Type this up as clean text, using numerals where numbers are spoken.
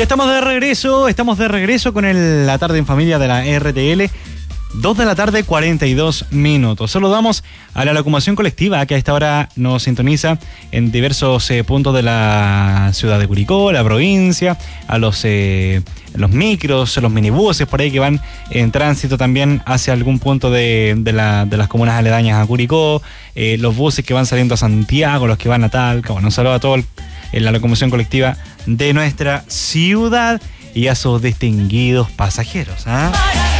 Ya estamos de regreso con la tarde en familia de la RTL. 2 de la tarde, 42 minutos. Saludamos a la locomoción colectiva que a esta hora nos sintoniza en diversos puntos de la ciudad de Curicó, la provincia, a los micros, los minibuses por ahí que van en tránsito también hacia algún punto de las comunas aledañas a Curicó, los buses que van saliendo a Santiago, los que van a Talca. Bueno, un saludo a toda la locomoción colectiva de nuestra ciudad y a sus distinguidos pasajeros.